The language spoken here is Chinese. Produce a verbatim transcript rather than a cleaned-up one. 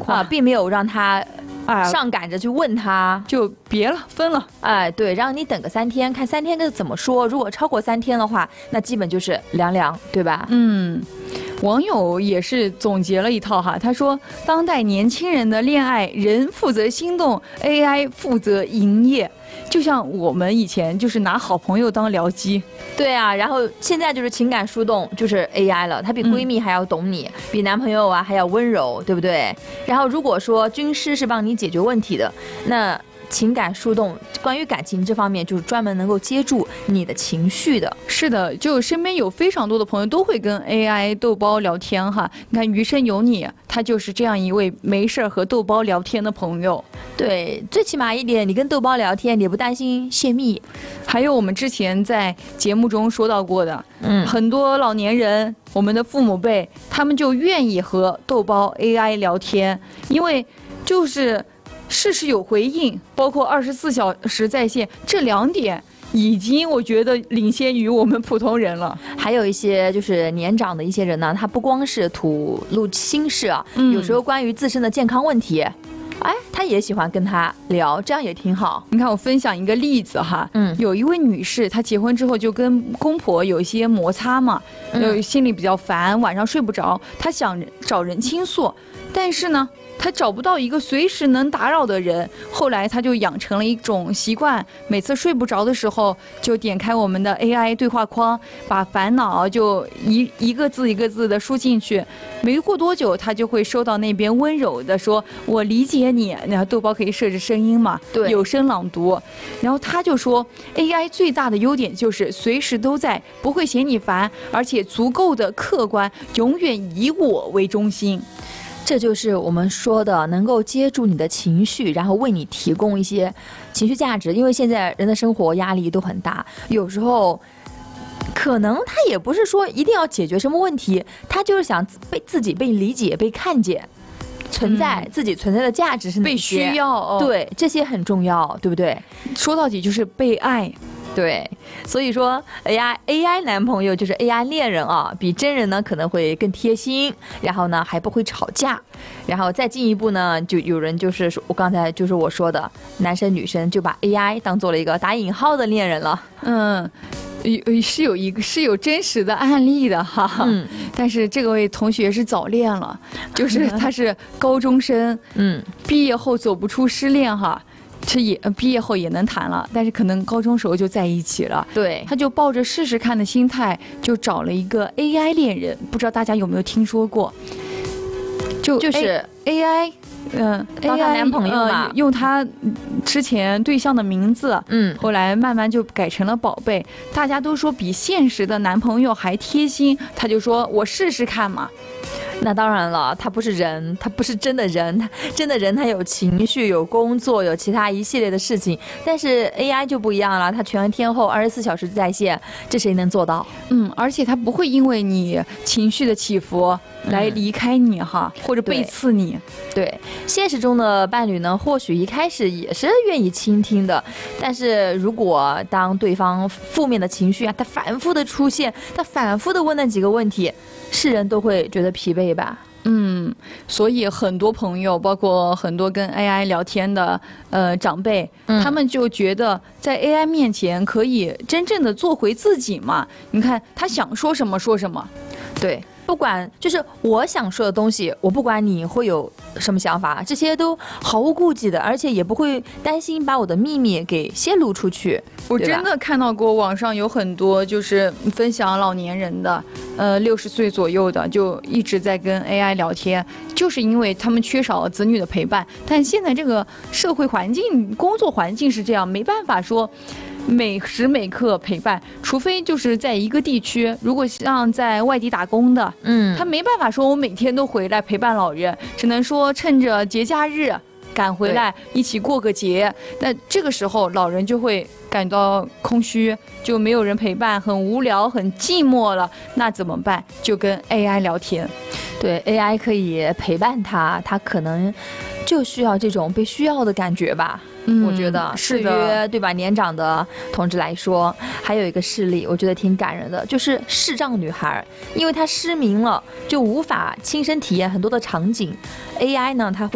话， 并没有让他啊上赶着去问他， 就别了，分了。 哎，对，让你等个三天，看三天个怎么说。如果超过三天的话，那基本就是凉凉，对吧？ 嗯。网友也是总结了一套哈，他说当代年轻人的恋爱，人负责心动 ，A I 负责营业，就像我们以前就是拿好朋友当僚机。 对啊，然后现在就是情感疏动就是 A I 了，它比闺蜜还要懂你，嗯、比男朋友啊还要温柔，对不对？然后如果说军师是帮你解决问题的，那情感疏动，关于感情这方面，就是专门能够接住你的情绪的。 是的，就身边有非常多的朋友都会跟 A I 豆包聊天哈。你看余生有你，他就是这样一位没事和豆包聊天的朋友。 对，最起码一点，你跟豆包聊天，你也不担心泄密。 还有我们之前在节目中说到过的， 嗯， 很多老年人，我们的父母辈，他们就愿意和豆包 A I 聊天，因为就是事事有回应，包括二十四小时在线，这两点已经我觉得领先于我们普通人了。 还有一些就是年长的一些人呢，他不光是吐露心事啊， 嗯、 有时候关于自身的健康问题，哎，他也喜欢跟他聊，这样也挺好。 你看，我分享一个例子哈， 嗯， 有一位女士，她结婚之后就跟公婆有一些摩擦嘛，嗯，心里比较烦，晚上睡不着，她想找人倾诉，但是呢，他找不到一个随时能打扰的人，后来他就养成了一种习惯，每次睡不着的时候就点开我们的 A I 对话框，把烦恼就一一个字一个字的输进去，没过多久他就会收到那边温柔的说我理解你，然后豆包可以设置声音嘛， 对， 有声朗读，然后他就说 A I 最大的优点就是随时都在，不会嫌你烦，而且足够的客观，永远以我为中心。 这就是我们说的能够接住你的情绪，然后为你提供一些情绪价值。因为现在人的生活压力都很大，有时候可能他也不是说一定要解决什么问题，他就是想被自己被理解、被看见，存在、嗯、自己存在的价值是哪些， 被需要、哦， 对，这些很重要，对不对？ 说到底就是被爱。 对，所以说 A I A I 男朋友就是 A I 恋人啊，比真人呢可能会更贴心，然后呢还不会吵架，然后再进一步呢，就有人就是我刚才就是我说的，男生女生就把 A I 当做了一个打引号的恋人了。 嗯，是有一个是有真实的案例的哈，嗯，但是这位同学是早恋了，就是他是高中生，嗯，毕业后走不出失恋哈。这也毕业后也能谈了，但是可能高中时候就在一起了。 对， 他就抱着试试看的心态，就找了一个 A I 恋人，不知道大家有没有听说过？就就是 A I， 嗯 ，A I 男朋友嘛、 呃，用他之前对象的名字，嗯，后来慢慢就改成了宝贝。大家都说比现实的男朋友还贴心，他就说我试试看嘛。 那当然了，他不是人，他不是真的人，他真的人他有情绪，有工作，有其他一系列的事情。但是 A I 就不一样了，他全天候二十四小时在线，这谁能做到？ 嗯，而且他不会因为你情绪的起伏来离开你哈，嗯、或者背刺你。 对，对，现实中的伴侣呢，或许一开始也是愿意倾听的，但是如果当对方负面的情绪啊，他反复的出现，他反复的问那几个问题，是人都会觉得疲惫吧。 嗯，所以很多朋友，包括很多跟 A I 聊天的呃长辈、嗯，他们就觉得在 A I 面前可以真正的做回自己嘛。你看他想说什么说什么， 对。不管就是我想说的东西，我不管你会有什么想法，这些都毫无顾忌的，而且也不会担心把我的秘密给泄露出去。 我真的看到过网上有很多就是分享老年人的，呃，六十岁左右的，就一直在跟 A I 聊天，就是因为他们缺少子女的陪伴。但现在这个社会环境、工作环境是这样，没办法说每时每刻陪伴，除非就是在一个地区，如果像在外地打工的，嗯，他没办法说我每天都回来陪伴老人，只能说趁着节假日赶回来一起过个节。那这个时候老人就会感到空虚，就没有人陪伴，很无聊很寂寞了，那怎么办？就跟 A I 聊天。 对， A I 可以陪伴他，他可能就需要这种被需要的感觉吧。嗯、我觉得是的， 对吧？年长的同志来说，还有一个事例，我觉得挺感人的，就是视障女孩，因为她失明了，就无法亲身体验很多的场景。A I 呢，它会